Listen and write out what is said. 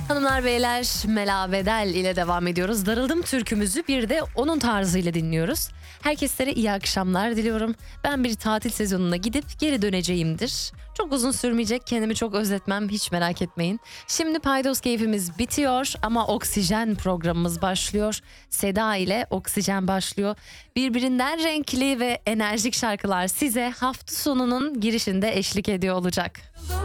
Hanımlar beyler, Mela Bedel ile devam ediyoruz. Darıldım türkümüzü bir de onun tarzıyla dinliyoruz. Herkeslere iyi akşamlar diliyorum. Ben bir tatil sezonuna gidip geri döneceğimdir. Çok uzun sürmeyecek, kendimi çok özletmem, hiç merak etmeyin. Şimdi paydos keyfimiz bitiyor ama oksijen programımız başlıyor. Seda ile oksijen başlıyor. Birbirinden renkli ve enerjik şarkılar size hafta sonunun girişinde eşlik ediyor olacak.